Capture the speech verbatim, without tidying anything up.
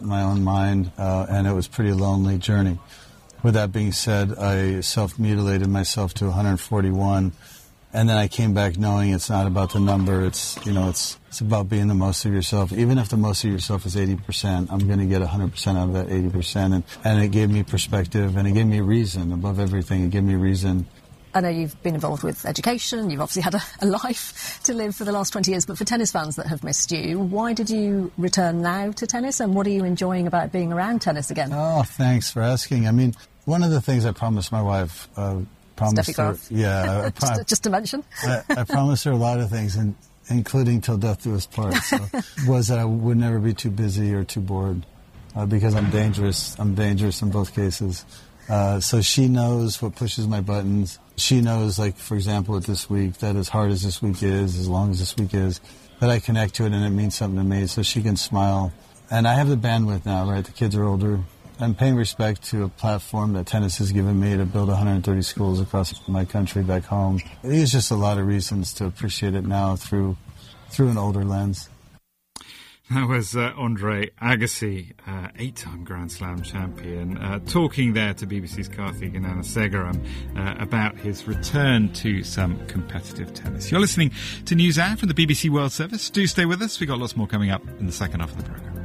my own mind, uh, and it was a pretty lonely journey. With that being said, I self-mutilated myself to one hundred forty-one, and then I came back knowing it's not about the number. It's, you know, it's it's about being the most of yourself. Even if the most of yourself is eighty percent, I'm going to get one hundred percent out of that eighty percent, and, and it gave me perspective, and it gave me reason. Above everything, it gave me reason. I know you've been involved with education, you've obviously had a, a life to live for the last twenty years, but for tennis fans that have missed you, why did you return now to tennis, and what are you enjoying about being around tennis again? Oh, thanks for asking. I mean, one of the things I promised my wife, uh, promised her, yeah, I pro- just, just to mention, I, I promised her a lot of things, and including till death do us part, so, was that I would never be too busy or too bored, uh, because I'm dangerous. I'm dangerous in both cases. Uh, so she knows what pushes my buttons. She knows, like, for example, with this week, that as hard as this week is, as long as this week is, that I connect to it and it means something to me, so she can smile. And I have the bandwidth now, right? The kids are older. I'm paying respect to a platform that tennis has given me to build one hundred thirty schools across my country back home. There's just a lot of reasons to appreciate it now through through an older lens. That was uh, Andre Agassi, uh, eight-time Grand Slam champion, uh, talking there to B B C's Karthik Gnanasegaram uh, about his return to some competitive tennis. You're listening to News Hour from the B B C World Service. Do stay with us. We've got lots more coming up in the second half of the programme.